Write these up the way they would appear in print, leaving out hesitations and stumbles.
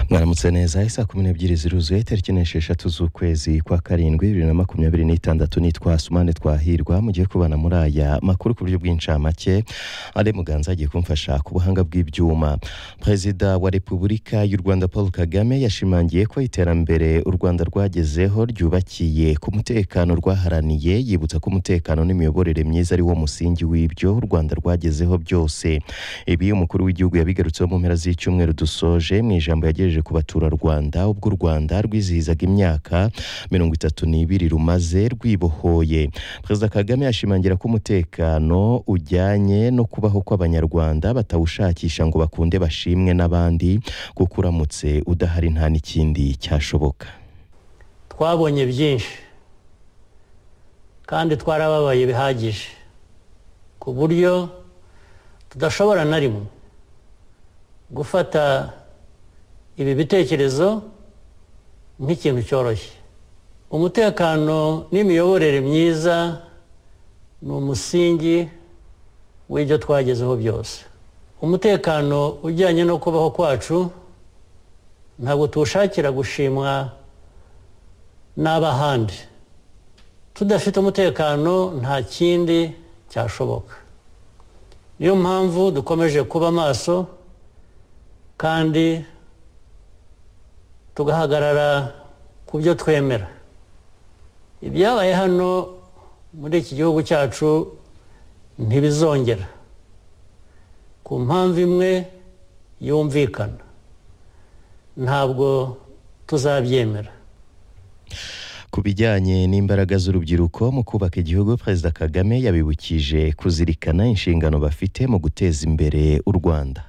Mwaramutse neza isa 12 ziruzuye tariki 6 z'ukwezi kwa karindwi 2026 nitwa Sumane Twahirwa mugiye kubana muri aya makuru ku buryo bw'incamake ale Muganza agiye kumfasha ku buhanga bw'ibyuma. Perezida wa Repubulika y'u Rwanda Paul Kagame yashimangiye ko iterambere u Rwanda rwagezeho ryubakiye ku mutekano rwaharaniye, yibutsa ko umutekano n'imiyoborere myiza ari wo musingi w'ibyo u Rwanda rwagezeho byose. Ibi umukuru w'igihugu yabigarutseho mu mpera z'icyumweru dusoje mu ijambo yagejeje ku batura Rwanda ubwo u Rwanda rwizihizaga imyaka 32 rumaze rwibohoye. Perezida Kagame yashimangira ko umutekano ujyanye no kubaho kw'abanyarwanda batawushakisha ngo bakunde bashimwe n'abandi, kuko uramutse udahari nta n'ikindi cyashoboka. Twabonye byinshi kandi twarababaye bihagije ku buryo tudashobora na rimwe gufata ibi bitekerezo nk'ikintu cyoroshye. Umutekano n'imiyoborere myiza ni umusingi w'ibyo twagezeho byose. Umutekano ujyanye no kubaho kwacu ntabwo tuwushakira gushimwa n'abahandi. Tudafite umutekano nta kindi cyashoboka. Niyo mpamvu dukomeje kuba maso kandi tugahagarara ku byo twemera. Ibyabaye hano muri iki gihugu cyacu ntibizongera ku mpamvu imwe yumvikana. Ntabwo tuzabyemera. Ku bijyanye n'imbaraga z'urubyiruko mu kubaka igihugu, Perezida Kagame yabibukije kuzirikana inshingano bafite mu guteza imbere u Rwanda.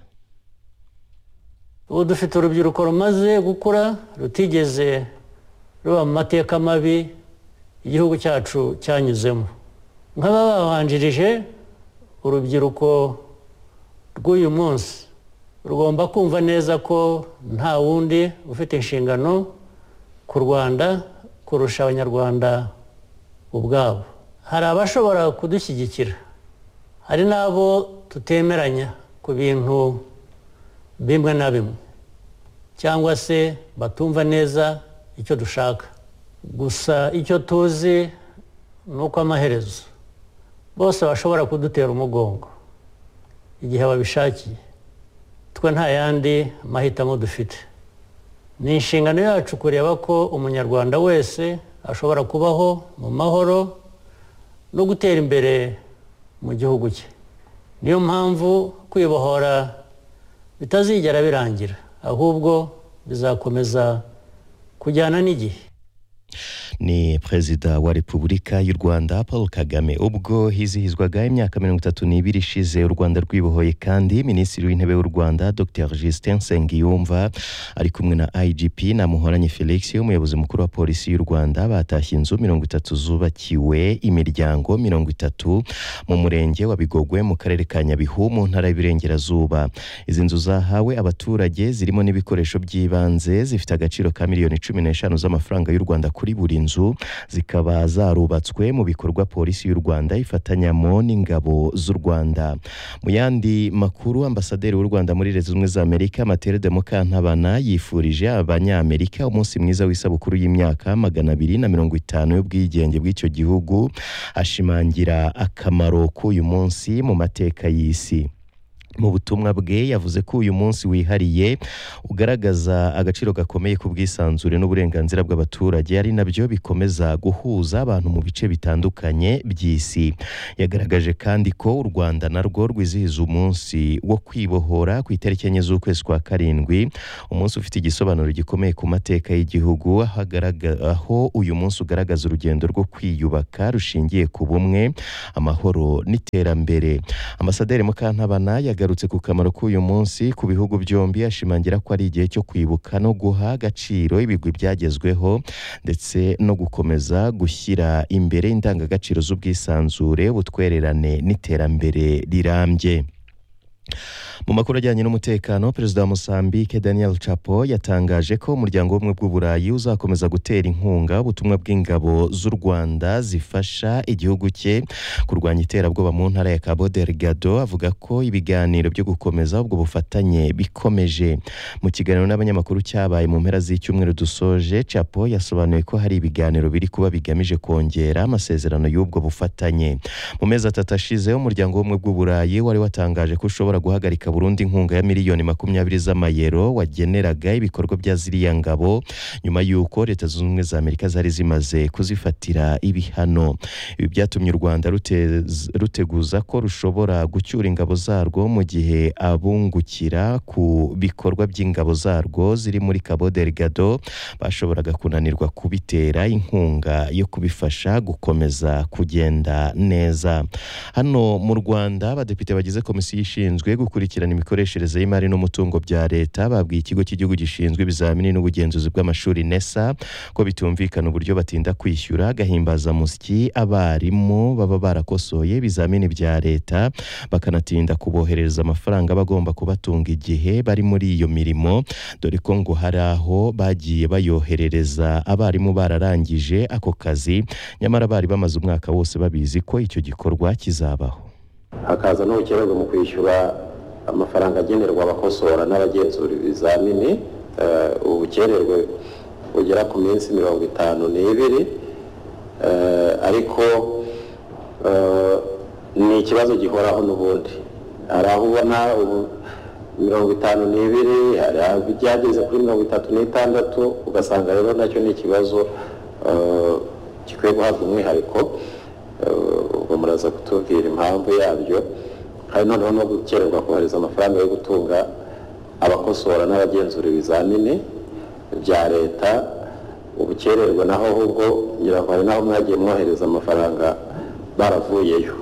Ubu dufite urubyiruko rumaze gukura, rutigeze ruba mu mateka mabi igihugu cyacu cyanyuzemo. Nk'ababanjirije, urubyiruko rw'uyu munsi rugomba kumva neza ko nta wundi ufite inshingano ku Rwanda kurusha abanyarwanda ubwabo. Hari abashobora kudushyigikira, hari n'abo tutemeranya ku bintu bimwe na bimwe, cyangwa se batumva neza icyo dushaka. Gusa icyo tuzi ni uko amaherezo bose bashobora kudutera umugongo igihe babishakiye. Twe nta yandi mahitamo dufite. Ni inshingano yacu kureba ko umunyarwanda wese ashobora kubaho mu mahoro no gutera imbere mu gihugu cye. Niyo mpamvu kwibohora bitazigera birangira, ahubwo bizakomeza kujyana n'igihe. Ni Perezida wa Repubulika y'u Rwanda Paul Kagame ubwo hizihizwaga imyaka 32 ishize u Rwanda rwibohoye, kandi Minisitiri w'Intebe w'u Rwanda Dr Justin Nsengiyumva ari kumwe na IGP Namuhoranye Felix, umuyobozi mukuru wa polisi y'u Rwanda, batashye inzu 30 zubakiwe imiryango 30 mu murenge wa Bigogwe mu karere ka Nyabihu mu ntara y'Iburengerazuba. Izi nzu zahawe abaturage zirimo n'ibikoresho by'ibanze zifite agaciro ka miliyoni 15 z'amafaranga y'u Rwanda kuri buri nzu, zikaba zarubatswe mu bikorwa polisi y'u Rwanda ifatanyamo n'ingabo z'u Rwanda. Mu yandi makuru, ambasaderi w'u Rwanda muri Leta Zunze Ubumwe za Amerika Mathilde Mukantabana yifurije abanyamerika umunsi mwiza w'isabukuru y'imyaka 250 y'ubwigenge bw'icyo gihugu, ashimangira akamaro k'uyu munsi mu mateka y'isi. Mu butumwa bwe yavuze ko uyu munsi wihariye ugaragaza agaciro gakomeye ku bwisanzure n'uburenganzira bw'abaturage, ari nabyo bikomeza guhuza abantu mu bice bitandukanye by'isi. Yagaragaje kandi ko u Rwanda narwo rwizihiza umunsi wo kwibohora ku itariki 4 z'ukwezi kwa karindwi, umunsi ufite igisobanuro gikomeye ku mateka y'igihugu, aho uyu munsi ugaragaza urugendo rwo kwiyubaka rushingiye ku bumwe, amahoro n'iterambere. Ambasaderi Mukantabana yagarutse ku kamaro k'uyu munsi ku bihugu byombi, ashimangira ko ari igihe cyo kwibuka no guha agaciro ibigwi byagezweho ndetse no gukomeza gushyira imbere indangagaciro z'ubwisanzure, ubutwererane n'iterambere rirambye. Mu makuru ajyanye n'umutekano, perezida wa Mozambique Daniel Chapo yatangaje ko umuryango w'ubumwe bw'Uburayi uzakomeza gutera inkunga ubutumwa bw'ingabo z'u Rwanda zifasha igihugu cye kurwanya iterabwoba mu ntara ya Cabo Delgado. Avuga ko ibiganiro byo gukomeza ubwo bufatanye bikomeje. Mu kiganiro n'abanyamakuru cyabaye mu mpera z'icyumweru dusoje, Chapo yasobanuye ko hari ibiganiro biri kuba bigamije kongera amasezerano y'ubwo bufatanye. Mu mezi 3 ashize, umuryango w'ubumwe bw'Uburayi wari watangaje ko ushobora guhagarika Burundi inkunga ya miliyoni 20 z'amayero wageneraga ibikorwa bya ziriya ngabo nyuma y'uko Leta Zunze Ubumwe za Amerika zari zimaze kuzifatira ibihano. Ibi byatumye u Rwanda ruteguza ko rushobora gucyura ingabo zarwo mu gihe abungukira ku bikorwa by'ingabo zarwo ziri muri Cabo Delgado bashoboraga kunanirwa kubitera inkunga yo kubifasha gukomeza kugenda neza. Hano mu Rwanda, abadepite bagize komisiyo ishinzwe gukurikirana imikoreshereze y'imari n'umutungo bya leta babwiye ikigo cy'igihugu gishinzwe ibizamini n'ubugenzuzi bw'amashuri NESA ko bitumvikana uburyo batinda kwishyura gahimbazamusyi abarimu baba barakosoye ibizamini bya leta bakanatinda kuboherereza amafaranga bagomba kubatunga igihe bari muri iyo mirimo, dore ko ngo hari aho bagiye bayoherereza abarimu bararangije ako kazi nyamara bari bamaze umwaka wose babizi ko icyo gikorwa kizabaho. Hakaza n'ubukererwe mu kwishyura amafaranga agenerwa abakosora n'abagenzura ibizamini. Ubukererwe bugera ku minsi 52, ariko ni ikibazo gihoraho n'ubundi. Hari aho ubona 52, hari byageze kuri 36, ugasanga rero nacyo ni ikibazo gikwiye guhabwa umwihariko. Ubwo muraza kutubwira impamvu yabyo. Hari noneho no gukererwa kohereza amafaranga yo gutunga abakosora n'abagenzura ibizamini bya leta. Ubukererwe naho ahubwo ngira ngo hari naho mwagiye mwohereza amafaranga baravuyeyo.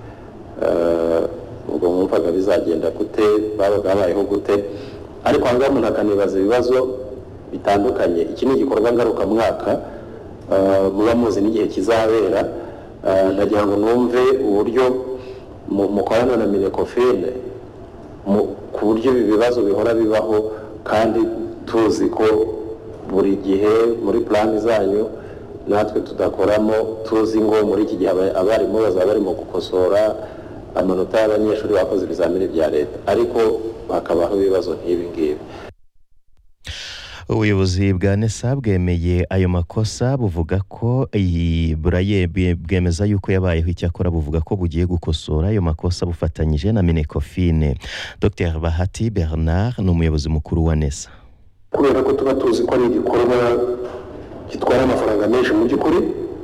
Ubwo mwumvaga bizagenda gute, babayeho gute? Ariko hanga umuntu akanibaza ibibazo bitandukanye. Iki ni igikorwa ngarukamwaka, muba muzi n'igihe kizabera. Ndagira ngo numve uburyo mukorana na Minecofine ku buryo ibi bibazo bihora bibaho, kandi tuzi ko buri gihe muri plani zanyu natwe tudakoramo. Tuzi ngo muri iki gihe abarimu bazaba barimo gukosora amanota y'abanyeshuri bakoze ibizamini bya leta, ariko bakabaho ibibazo nk'ibi ngibi. Ubuyobozi bwa NESA bwemeye ayo makosa, buvuga ko bwemeza yuko yabayeho. Icyakora buvuga ko bugiye gukosora ayo makosa bufatanyije na Minecofine. Dr Bahati Bernard ni umuyobozi mukuru wa NESA. Kubera ko tuba tuzi ko ari igikorwa gitwara amafaranga menshi mu by'ukuri,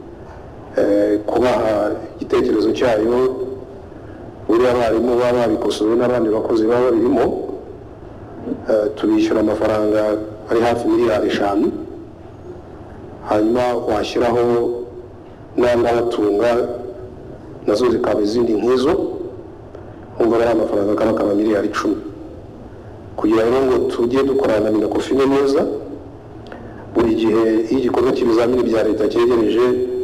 kubaha igitekerezo cyayo buriya abarimu baba babikosoye n'abandi bakozi baba babirimo, tubishyura amafaranga ari hafi miliyari 5, hanyuma washyiraho n'abatunga nazo zikaba izindi nk'izo, umva ari amafaranga akaba miliyari 10. Kugira ngo tujye dukorana na Minecofine neza, buri gihe igikorwa cy'ibizamini bya leta cyegereje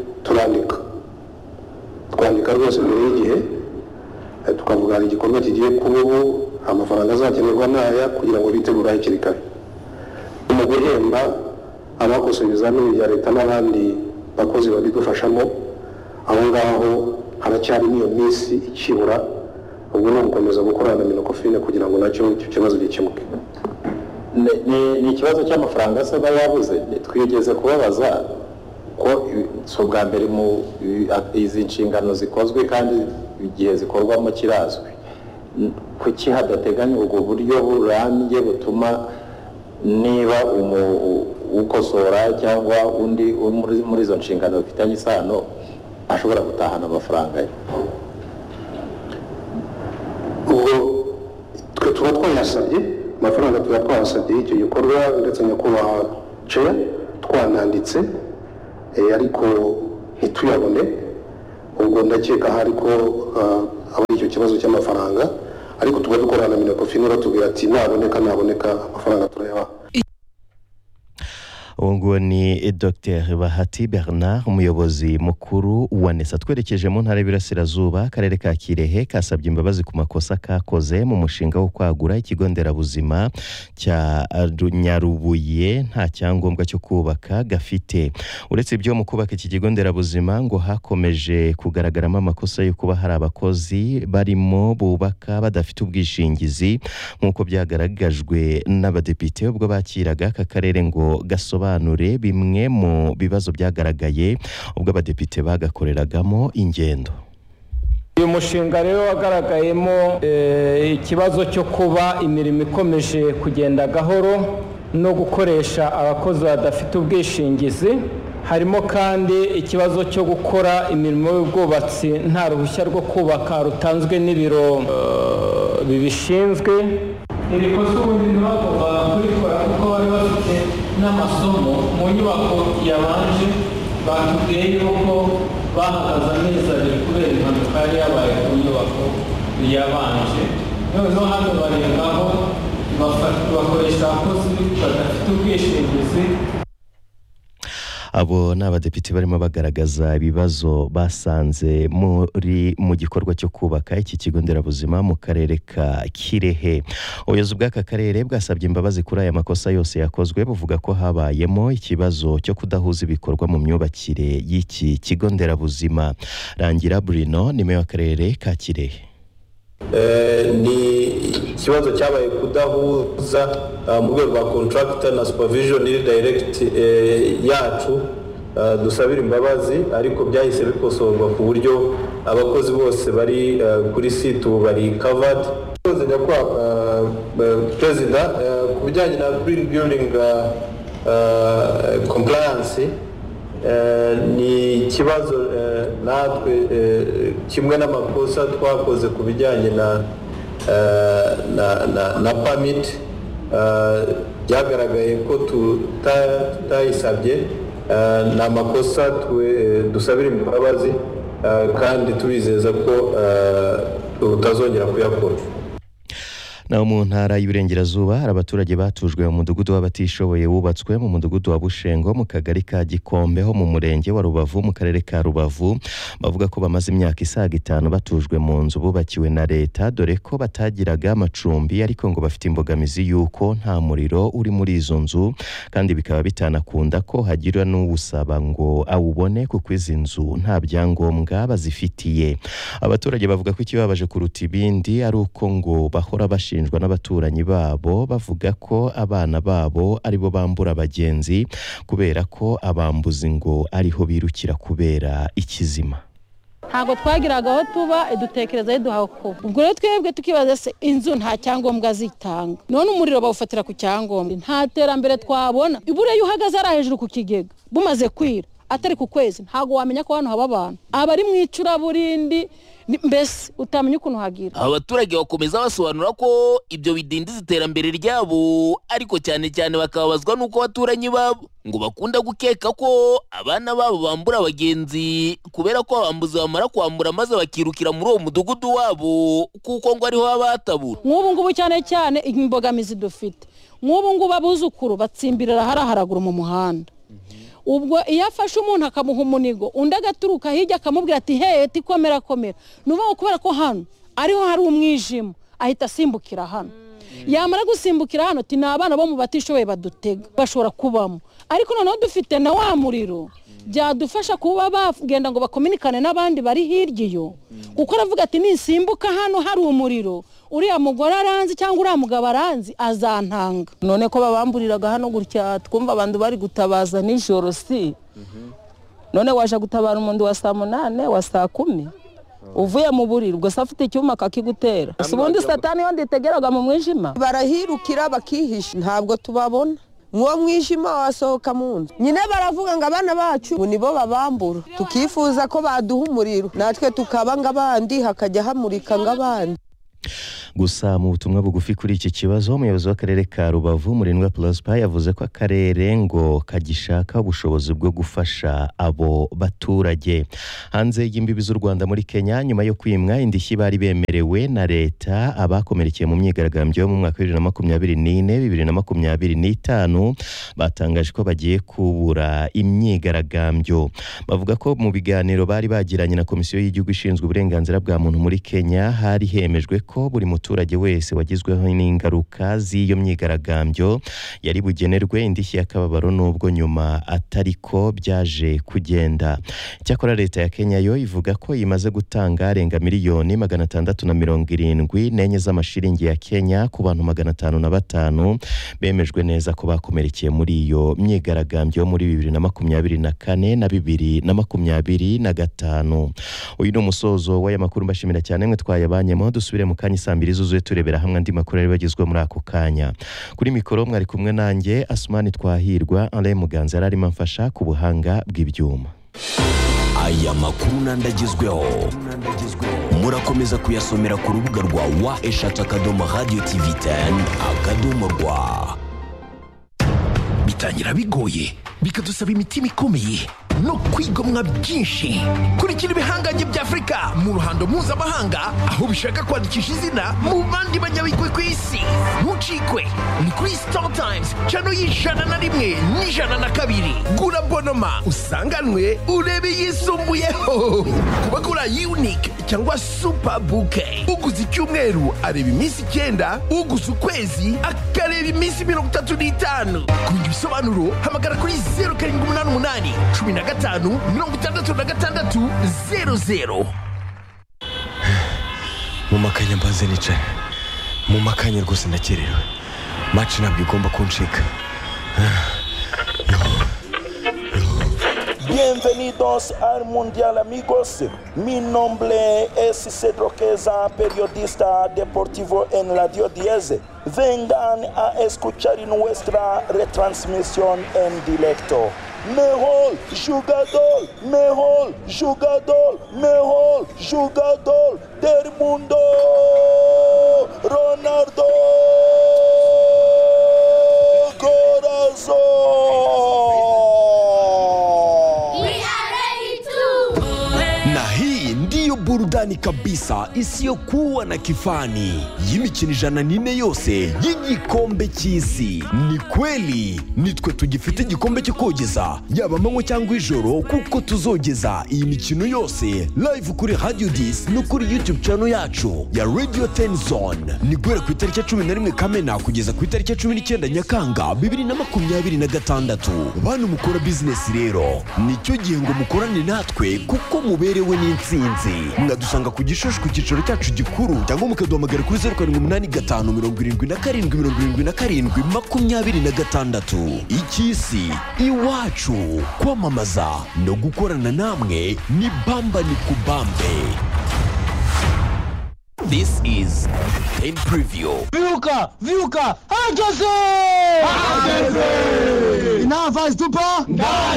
twandika rwose mbere y'igihe, tukavuga hari igikorwa kigiye kuba ubu, amafaranga azakenerwa n'aya, kugira ngo bitegure hakiri kare. Mu guhemba abakosoye ibizamini bya leta n'abandi bakozi babidufashamo, aho ngaho haracyari n'iyo minsi ikibura. Ubwo ni ugukomeza gukorana na Minecofine kugira ngo nacyo icyo kibazo gikemuke. Ni ikibazo cy'amafaranga se bayabuze. Twigeze kubabaza ko so bwa mbere mu izi nshingano zikozwe kandi igihe zikorwamo kirazwi, kuki hadateganya ubwo buryo burambye butuma niba ukosora cyangwa undi muri izo nshingano bifitanye isano ashobora gutahana amafaranga ye? Ubwo twe tuba twayasabye amafaranga, tuba twasabye icyo gikorwa, ndetse nyakubahwa Chair twananditse, ariko ntituyabone. Ubwo ndakeka hari ko abari icyo kibazo cy'amafaranga, ariko tuba dukorana na Minecofine batubwira ati naboneka amafaranga turayabaha. uwo ni Dr Bahati Bernard umuyobozi mukuru wa NESA. Twerekeje mu ntara y'Iburasirazuba, akarere ka Kirehe kasabye imbabazi ku makosa kakoze mu mushinga wo kwagura ikigo nderabuzima cya Nyarubuye nta cyangombwa cyo kubaka gafite. Uretse ibyo mu kubaka iki kigo nderabuzima ngo hakomeje kugaragaramo amakosa yo kuba hari abakozi barimo bubaka badafite ubwishingizi nk'uko byagaragajwe n'abadepite ubwo bakiraga aka karere ngo gasobanure bimwe mu bibazo byagaragaye ubwo abadepite bagakoreragamo ingendo. Uyu mushinga rero wagaragayemo ikibazo cyo kuba imirimo ikomeje kugenda gahoro no gukoresha abakozi badafite ubwishingizi. Harimo kandi ikibazo cyo gukora imirimo y'ubwubatsi nta ruhushya rwo kubaka rutanzwe n'ibiro bibishinzwe. Iri kosa ubundi ntibagombaga kurikora kuko bari bafite n'amasomo mu nyubako yabanje batubwiye yuko bahagaze amezi abiri kubera impanuka yari yabaye ku nyubako yabanje. Noneho hano barengaho bakoresha abakozi badafite ubwishingizi. Abo ni abadepite barimo bagaragaza ibibazo basanze mu gikorwa cyo kubaka iki kigo nderabuzima mu karere ka Kirehe. Ubuyobozi bw'aka karere bwasabye imbabazi kuri aya makosa yose yakozwe, buvuga ko habayemo ikibazo cyo kudahuza ibikorwa mu myubakire y'iki kigo nderabuzima. Rangira Bruno ni meya w'akarere ka Kirehe. Ni ikibazo cyabaye kudahuza mu rwego rwa contractor na supervision direct yacu. Dusabira imbabazi ariko byahise bikosorwa ku buryo abakozi bose bari kuri site ubu bari covered. President ku bijyanye na green building compliance ni ikibazo natwe kimwe n'amakosa twakoze ku bijyanye na permit byagaragaye ko tutayisabye. Ni amakosa dusabira imbabazi kandi turizeza ko tutazongera kuyakora. Na mu ntara y'Iburengerazuba hari abaturage batujwe mu mudugudu w'abatishoboye wubatswe mu mudugudu wa Bushengo mu kagari ka Gikombe ho mu murenge wa Rubavu mu karere ka Rubavu. Bavuga ko bamaze imyaka isaga 5 batujwe mu nzu bubakiwe na leta, dore ko batagiraga amacumbi ariko ngo bafite imbogamizi yuko nta muriro uri muri izo nzu kandi bikaba bitanakunda ko hagira n'usaba ngo awubone kuko izi nzu nta byangombwa bazifitiye. Abaturage bavuga ko ikibabaje kuruta ibindi ari uko ngo bahora bashinjwa n'abaturanyi babo bavuga ko abana babo aribo bambura abagenzi kubera ko abambuzi ngo ariho birukira kubera ikizima. Ntago twagiraga aho tuba dutekereza yiduhaho ko ubwo rero twebwe tukibaza se inzu nta cyangombwa zitanga none umuriro bawufatira ku cyangombwa nta terambere twabona. Ibure yuhagaze ara hejuru ku kigega bumaze kwira atari ku kwezi ntago wamenya ko hano haba abantu abari mu icuraburindi mbese utamenya ukuntu hagira. Abaturage bakomeza basobanura ko ibyo bidindiza iterambere ryabo ariko cyane cyane bakabazwa nuko abaturanyi babo ngo bakunda gukeka ko abana babo bambura abagenzi kubera ko abambuzi bamara kwambura maze bakirukira muri uwo mudugudu wabo kuko ngo ariho babatabura. Nk'ubu ngubu cyane cyane imbogamizi dufite nk'ubu ngubu abuzukuru batsimbirira haraguru mu muhanda. Ubwo iyo afashe umuntu akamuha umunigo undi agaturuka hirya akamubwira ati hey tikomera komera nubaho kubera ko hano ariho hari umwijima ahita asimbukira hano. Yamara gusimbukira hano ati nabana bo mu batishoboye badutega bashobora kubamo ariko noneho dufite na wa muriro byadufasha kuba bagenda ngo bakominikane n'abandi bari hirya iyo kuko aravuga ati nisimbuka hano hari umuriro uriya mugore aranzi cyangwa uriya mugabo aranzi azantanga. None ko babamburiraga hano gutya twumva abantu bari gutabaza nijoro si none waje gutabara umuntu wa saa 8 wa saa 10 uvuye mu buriro ubwo safite icyuma kakigutera ubundi satani yo nditegeraga mu mwijima barahirukira bakihisha ntabwo tubabona mwo mwijima wasohoka mu nzu nyine baravuga ngo abana bacu nibo babambura tukifuza ko baduha umuriro natwe tukaba ngabandi hakajya hamurika ngabandi. Gusa mu butumwa bugufi kuri iki kibazo umuyobozi w'akarere ka Rubavu Murindwa Prosper yavuze ko akarere ngo kagishaka ubushobozi bwo gufasha abo baturage. Hanze y'imbibi z'u Rwanda muri Kenya nyuma yo kwimwa indishyi bari bemerewe na leta abakomerekeye mu myigaragambyo yo mu mwaka wa 2024-2025 batangaje ko bagiye kubura imyigaragambyo. Bavuga ko mu biganiro bari bagiranye na Komisiyo y'Igihugu ishinzwe uburenganzira bwa muntu muri Kenya hari hemejwe ko buri muturage wese wagizweho n'ingaruka z'iyo myigaragambyo yari bugenerwe indishyi y'akababaro n'ubwo nyuma atariko byaje kugenda. Cyakora leta ya Kenya yo ivuga ko imaze gutanga arenga miliyoni 674 z'amashiringi ya Kenya ku bantu 505 bemejwe neza ko bakomerekeye muri iyo myigaragambyo muri 2024 na 2025. Uyu ni umusozo w'aya makuru mbashimira cyane mwe twayabanyemo. Dusubire mu kanya saa 2 zuzuye turebera hamwe andi makuru ari bagizwe muri ako kanya. Kuri mikoro mwari kumwe nanjye Asmani Twahirwa, Alain Muganza arimo amfasha ku buhanga bw'ibyuma. Aya makuru nandagizweho murakomeza kuyasomera ku rubuga rwa wa@radio-tv10.rw. Bitangira bigoye bikadusaba imitima ikomeye no kwigomwa byinshi. Kurikira ibihangange bya Afrika mu ruhando mpuzamahanga aho bishaka kwandikisha izina mu bandi banyabigwi ku isi. Ntucikwe, ni kuri Star Times channel y'101 gura bonoma usanganwe urebe yisumbuyeho kubagura unique cyangwa super bouquet. Uguze icyumweru areba iminsi 9, uguze ukwezi akareba iminsi 35. Kubindi bisobanuro hamagara kuri 0788 15 mu makanya mbanze nicaye mu makanya rwose ndakerewe match ntabwo igomba kuncika. Bienvenidos al Mundial, amigos. Mi nombre es Cedro Queza, periodista deportivo en Radio 10. Vengan a escuchar nuestra retransmisión en directo. Mejor jugador del mundo, Ronaldo Corazón. Na hii ndiyo burudani kabisa isiyokuwa na kifani y'imikino 104 yose y'igikombe cy'isi. Ni kweli nitwe tugifite igikombe cyo kogeza yaba amanywa cyangwa ijoro, kuko tuzogeza iyi mikino yose live kuri Radio 10 no kuri YouTube channel yacu ya Radio 10 Zone. Ni guhera ku itariki 11 Kamena kugeza ku itariki 19 Nyakanga 2026. Bantu mukora business rero nicyo gihe ngo mukorane natwe kuko muberewe n'intsinzi. Mwadusanga ku Gishosho ku cyicaro cyacu gikuru cyangwa mukaduhamagara kuri 0785772726. Icy'isi iwacu, kwamamaza no gukorana namwe ni bamba ni kubambe. This is in preview. Viuka, hageze! Inavazi tupa?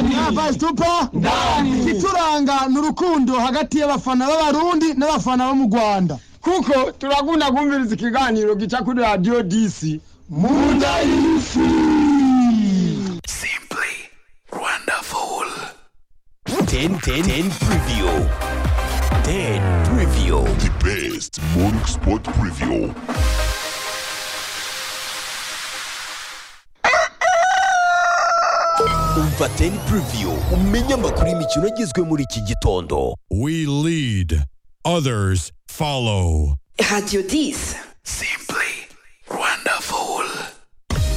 Ndani. Ituranga n'urukundo hagati y'abafana b'Abarundi n'abafana bo mu Rwanda. Kuko turagunda kumviriza ikiganiro gica kuri Radio 10 Munda y'isi. Simply wonderful. 10 preview. 10 preview. The best morning sport preview. Umva 10 preview umenya amakuru y'imikino agizwe muri iki gitondo. We lead, others follow. Radio 10. Simple.